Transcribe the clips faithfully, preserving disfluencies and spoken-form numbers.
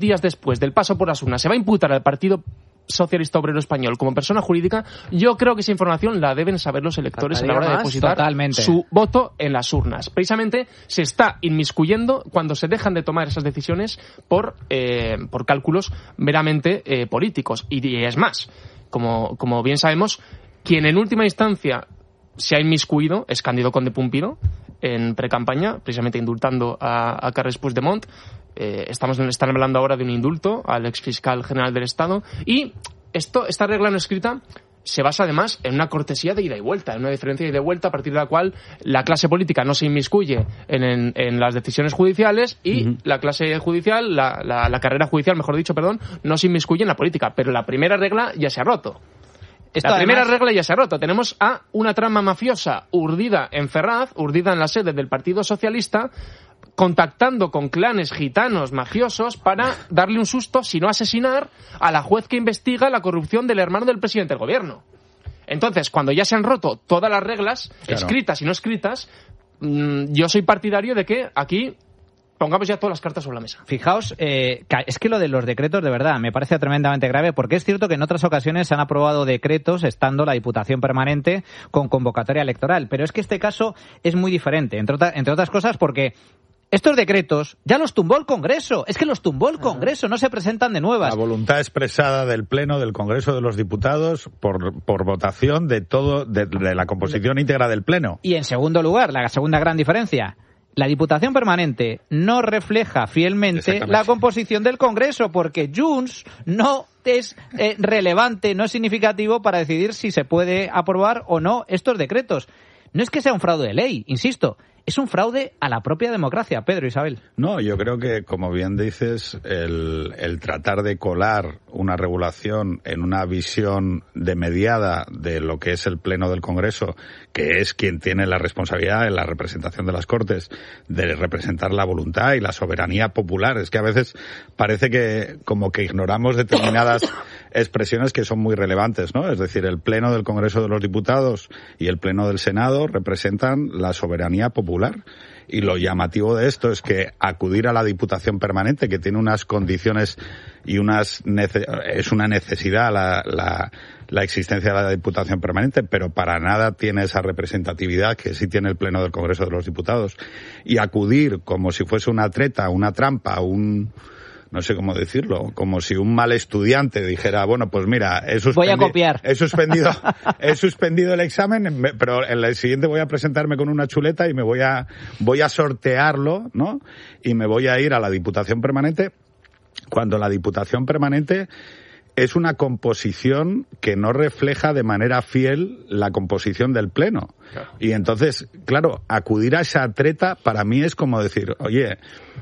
días después del paso por las urnas se va a imputar al Partido Socialista Obrero Español como persona jurídica, yo creo que esa información la deben saber los electores a la hora de depositar Totalmente. su voto en las urnas. Precisamente se está inmiscuyendo cuando se dejan de tomar esas decisiones por, eh, por cálculos meramente eh, políticos. Y, y es más, como, como bien sabemos, quien en última instancia se ha inmiscuido es Cándido Conde Pumpido en precampaña, precisamente indultando a, a Carles Puigdemont. Eh, estamos están hablando ahora de un indulto al exfiscal general del Estado, y esto, esta regla no escrita se basa además en una cortesía de ida y vuelta, en una diferencia de ida y vuelta a partir de la cual la clase política no se inmiscuye en, en, en las decisiones judiciales y uh-huh. la clase judicial, la, la, la carrera judicial, mejor dicho, perdón, no se inmiscuye en la política. Pero la primera regla ya se ha roto. Esto la primera además... regla ya se ha roto. Tenemos a una trama mafiosa urdida en Ferraz, urdida en la sede del Partido Socialista, contactando con clanes gitanos mafiosos para darle un susto, si no asesinar, a la juez que investiga la corrupción del hermano del presidente del gobierno. Entonces, cuando ya se han roto todas las reglas, claro, escritas y no escritas, mmm, yo soy partidario de que aquí pongamos ya todas las cartas sobre la mesa. Fijaos, eh, es que lo de los decretos, de verdad, me parece tremendamente grave, porque es cierto que en otras ocasiones se han aprobado decretos estando la Diputación Permanente con convocatoria electoral, pero es que este caso es muy diferente, entre, otra, entre otras cosas porque estos decretos ya los tumbó el Congreso. Es que los tumbó el Congreso, no se presentan de nuevas. La voluntad expresada del Pleno del Congreso de los Diputados por, por votación de todo, de, de la composición íntegra del Pleno. Y en segundo lugar, la segunda gran diferencia, la Diputación Permanente no refleja fielmente la composición del Congreso, porque Junts no es eh, relevante, no es significativo para decidir si se puede aprobar o no estos decretos. No es que sea un fraude de ley, insisto, es un fraude a la propia democracia. Pedro, Isabel. No, yo creo que, como bien dices, el, el tratar de colar una regulación en una visión de mediada de lo que es el Pleno del Congreso, que es quien tiene la responsabilidad en la representación de las Cortes de representar la voluntad y la soberanía popular. Es que a veces parece que como que ignoramos determinadas expresiones que son muy relevantes, ¿no? Es decir, el Pleno del Congreso de los Diputados y el Pleno del Senado representan la soberanía popular. Y lo llamativo de esto es que acudir a la Diputación Permanente, que tiene unas condiciones y unas nece- es una necesidad la, la, la existencia de la Diputación Permanente, pero para nada tiene esa representatividad que sí tiene el Pleno del Congreso de los Diputados. Y acudir como si fuese una treta, una trampa, un... no sé cómo decirlo, como si un mal estudiante dijera, bueno, pues mira, he suspendido, voy a copiar. he suspendido, he suspendido el examen, pero en el siguiente voy a presentarme con una chuleta y me voy a, voy a sortearlo, ¿no? Y me voy a ir a la Diputación Permanente, cuando la Diputación Permanente es una composición que no refleja de manera fiel la composición del Pleno. Claro. Y entonces, claro, acudir a esa treta para mí es como decir, oye,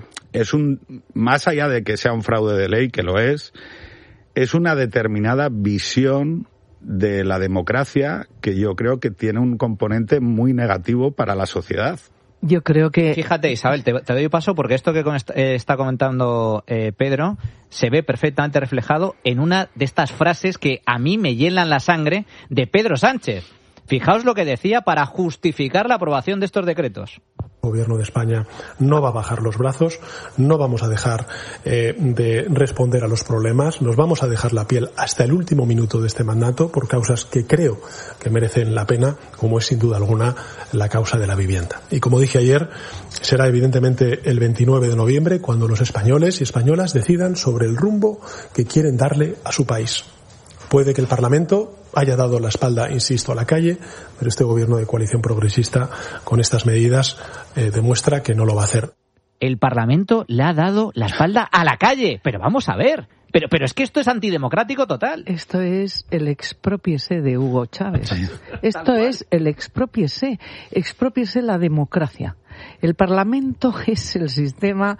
es un, más allá de que sea un fraude de ley, que lo es, es una determinada visión de la democracia que yo creo que tiene un componente muy negativo para la sociedad. Yo creo que... Fíjate, Isabel, te, te doy paso porque esto que con est- eh, está comentando eh, Pedro se ve perfectamente reflejado en una de estas frases que a mí me hielan la sangre de Pedro Sánchez. Fijaos lo que decía para justificar la aprobación de estos decretos. El Gobierno de España no va a bajar los brazos, no vamos a dejar eh, de responder a los problemas, nos vamos a dejar la piel hasta el último minuto de este mandato por causas que creo que merecen la pena, como es sin duda alguna la causa de la vivienda. Y como dije ayer, será evidentemente el veintinueve de noviembre cuando los españoles y españolas decidan sobre el rumbo que quieren darle a su país. Puede que el Parlamento haya dado la espalda, insisto, a la calle, pero este gobierno de coalición progresista, con estas medidas, eh, demuestra que no lo va a hacer. El Parlamento le ha dado la espalda a la calle. Pero vamos a ver. Pero, pero es que esto es antidemocrático total. Esto es el expropiese de Hugo Chávez. Esto es el expropiese. Expropiese la democracia. El Parlamento es el sistema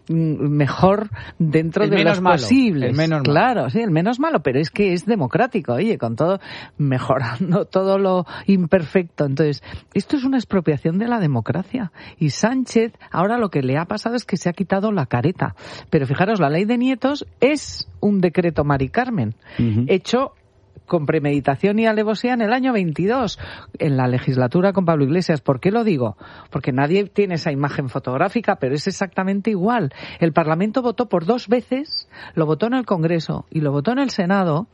mejor dentro el de los malo, posibles. El menos claro, malo. sí, el menos malo, pero es que es democrático, oye, con todo, mejorando todo lo imperfecto. Entonces, esto es una expropiación de la democracia. Y Sánchez, ahora lo que le ha pasado es que se ha quitado la careta. Pero fijaros, la ley de nietos es un decreto Mari Carmen, uh-huh. hecho con premeditación y alevosía en el año veintidós, en la legislatura con Pablo Iglesias. ¿Por qué lo digo? Porque nadie tiene esa imagen fotográfica, pero es exactamente igual. El Parlamento votó por dos veces, lo votó en el Congreso y lo votó en el Senado,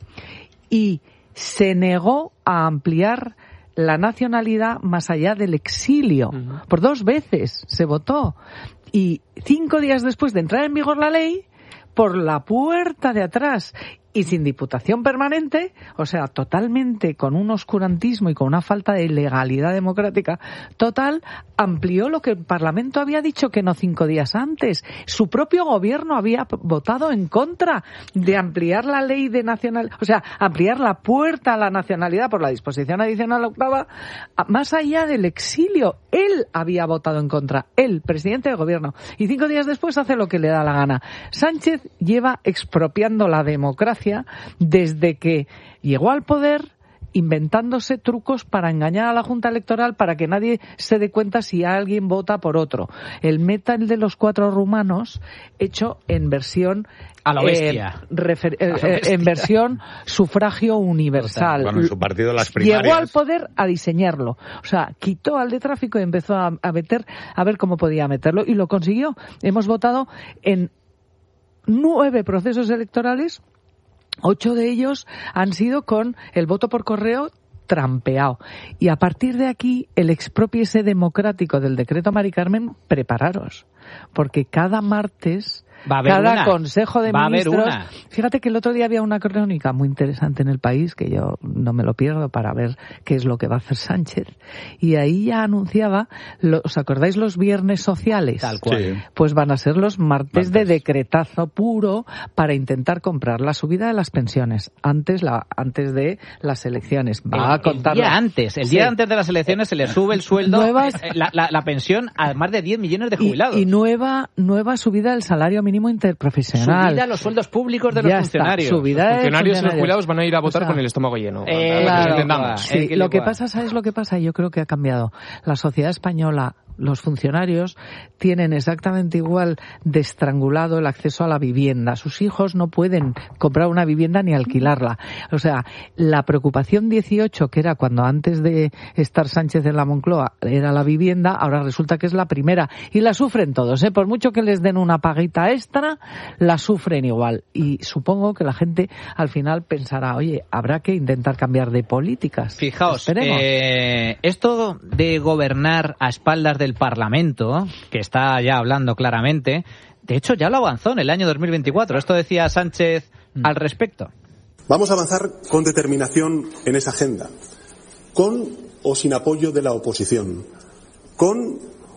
y se negó a ampliar la nacionalidad más allá del exilio. Uh-huh. Por dos veces se votó. Y cinco días después de entrar en vigor la ley, por la puerta de atrás y sin diputación permanente, o sea, totalmente con un oscurantismo y con una falta de legalidad democrática total, amplió lo que el Parlamento había dicho que no cinco días antes. Su propio gobierno había votado en contra de ampliar la ley de nacionalidad, o sea, ampliar la puerta a la nacionalidad por la disposición adicional octava, más allá del exilio. Él había votado en contra, él, presidente del gobierno. Y cinco días después hace lo que le da la gana. Sánchez lleva expropiando la democracia desde que llegó al poder, inventándose trucos para engañar a la Junta Electoral para que nadie se dé cuenta si alguien vota por otro. El meta el de los cuatro rumanos, hecho en versión a la bestia, eh, refer, eh, a la bestia. en versión sufragio universal. Bueno, en su partido las primarias. Llegó al poder a diseñarlo, o sea, quitó al de tráfico y empezó a, a meter, a ver cómo podía meterlo, y lo consiguió. Hemos votado en nueve procesos electorales. Ocho de ellos han sido con el voto por correo trampeado. Y a partir de aquí, el expropiese democrático del decreto Mari Carmen, prepararos. Porque cada martes, cada una. Consejo de Va Ministros... Fíjate que el otro día había una crónica muy interesante en El País, que yo no me lo pierdo para ver qué es lo que va a hacer Sánchez. Y ahí ya anunciaba, lo, ¿os acordáis los viernes sociales? Tal cual. Sí. Pues van a ser los martes, martes de decretazo puro para intentar comprar la subida de las pensiones antes la antes de las elecciones. Va el, a contar el día antes, el sí. día antes de las elecciones se le sube el sueldo, Nuevas... la, la, la pensión a más de diez millones de jubilados. Y, y nueva nueva subida del salario mínimo interprofesional. Subida a los sueldos públicos de ya los funcionarios. Está, subida los funcionarios de y los jubilados van a ir a votar o sea, con el estómago lleno. Eh, claro, entendamos. sí, eh, lo que igual. pasa, ¿sabes lo que pasa? Yo creo que ha cambiado. La sociedad española, los funcionarios tienen exactamente igual de estrangulado el acceso a la vivienda. Sus hijos no pueden comprar una vivienda ni alquilarla. O sea, la preocupación dieciocho, que era cuando antes de estar Sánchez en la Moncloa era la vivienda, ahora resulta que es la primera. Y la sufren todos, ¿eh? Por mucho que les den una paguita extra, la sufren igual. Y supongo que la gente al final pensará, oye, habrá que intentar cambiar de políticas. Fijaos, eh, esto de gobernar a espaldas del Parlamento, que está ya hablando claramente, de hecho ya lo avanzó en el año dos mil veinticuatro. Esto decía Sánchez mm. al respecto. Vamos a avanzar con determinación en esa agenda, con o sin apoyo de la oposición, con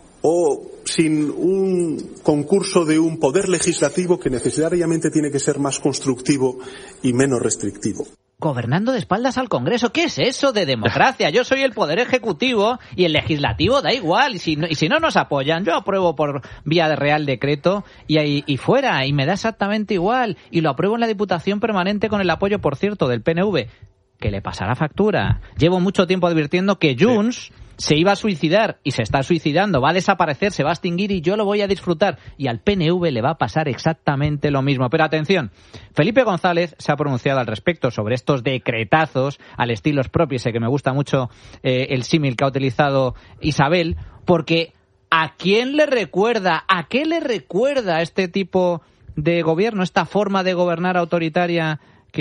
o sin un concurso de un poder legislativo que necesariamente tiene que ser más constructivo y menos restrictivo. Gobernando de espaldas al Congreso. ¿Qué es eso de democracia? Yo soy el Poder Ejecutivo y el Legislativo da igual. Y si no, y si no nos apoyan, yo apruebo por vía de Real Decreto y, ahí, y fuera. Y me da exactamente igual. Y lo apruebo en la Diputación Permanente con el apoyo, por cierto, del P N V. Que le pasará factura. Llevo mucho tiempo advirtiendo que Junts... Sí. Se iba a suicidar y se está suicidando, va a desaparecer, se va a extinguir y yo lo voy a disfrutar. Y al P N V le va a pasar exactamente lo mismo. Pero atención, Felipe González se ha pronunciado al respecto sobre estos decretazos al estilo Expropiese, que me gusta mucho eh, el símil que ha utilizado Isabel, porque ¿a quién le recuerda, a qué le recuerda este tipo de gobierno, esta forma de gobernar autoritaria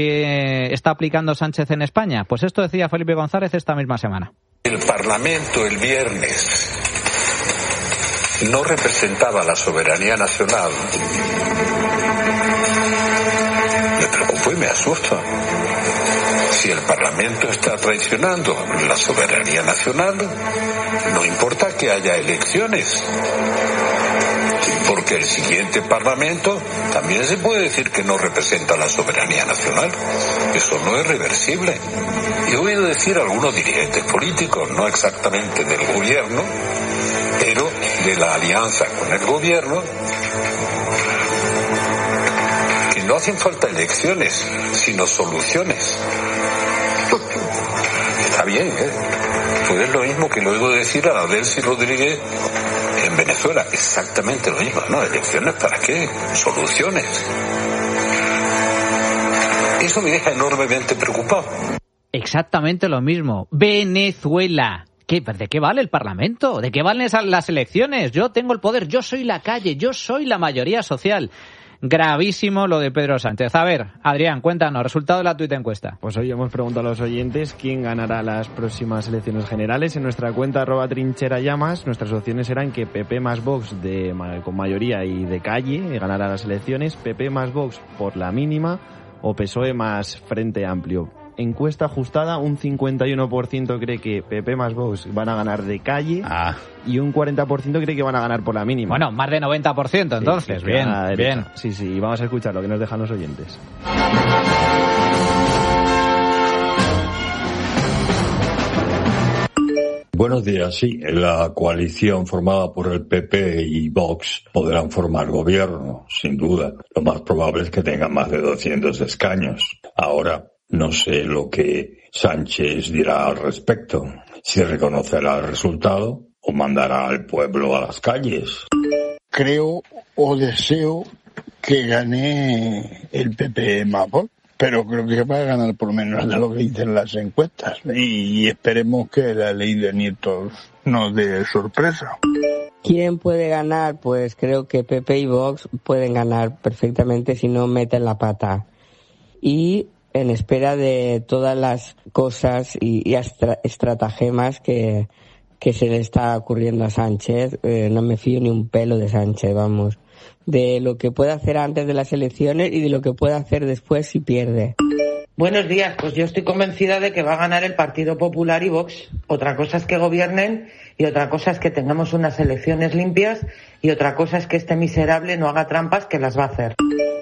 que está aplicando Sánchez en España? Pues esto decía Felipe González esta misma semana. El Parlamento el viernes no representaba la soberanía nacional. Me preocupo y me asusta. Si el Parlamento está traicionando la soberanía nacional, no importa que haya elecciones. Porque el siguiente Parlamento también se puede decir que no representa la soberanía nacional. Eso no es reversible. He oído decir a algunos dirigentes políticos, no exactamente del gobierno, pero de la alianza con el gobierno, que no hacen falta elecciones, sino soluciones. Está bien, ¿eh? Pues es lo mismo que lo oigo decir a Delcy Rodríguez en Venezuela, exactamente lo mismo. No, elecciones ¿para qué? Soluciones. Eso me deja enormemente preocupado. Exactamente lo mismo. Venezuela. ¿Qué, ¿De qué vale el Parlamento? ¿De qué valen esas, las elecciones? Yo tengo el poder, yo soy la calle, yo soy la mayoría social. Gravísimo lo de Pedro Sánchez. A ver, Adrián, cuéntanos, resultado de la tuita encuesta. Pues hoy hemos preguntado a los oyentes quién ganará las próximas elecciones generales. En nuestra cuenta arroba trinchera llamas, nuestras opciones eran que P P más Vox de, con mayoría y de calle ganará las elecciones, P P más Vox por la mínima o P S O E más Frente Amplio. Encuesta ajustada, un cincuenta y uno por ciento cree que P P más Vox van a ganar de calle ah. y un cuarenta por ciento cree que van a ganar por la mínima. Bueno, más de noventa por ciento entonces, sí, bien, bien. Sí, sí, y vamos a escuchar lo que nos dejan los oyentes. Buenos días, sí, la coalición formada por el P P y Vox podrán formar gobierno, sin duda. Lo más probable es que tengan más de doscientos escaños. Ahora, no sé lo que Sánchez dirá al respecto, si reconocerá el resultado o mandará al pueblo a las calles. Creo o deseo que gane el P P más Vox, pero creo que va a ganar por menos de lo que dicen las encuestas y esperemos que la ley de nietos nos dé sorpresa. ¿Quién puede ganar? Pues creo que P P y Vox pueden ganar perfectamente si no meten la pata. Y en espera de todas las cosas y, y astra, estratagemas que, que se le está ocurriendo a Sánchez, eh, no me fío ni un pelo de Sánchez, vamos. De lo que puede hacer antes de las elecciones y de lo que puede hacer después si pierde. Buenos días, pues yo estoy convencida de que va a ganar el Partido Popular y Vox. Otra cosa es que gobiernen y otra cosa es que tengamos unas elecciones limpias y otra cosa es que este miserable no haga trampas, que las va a hacer.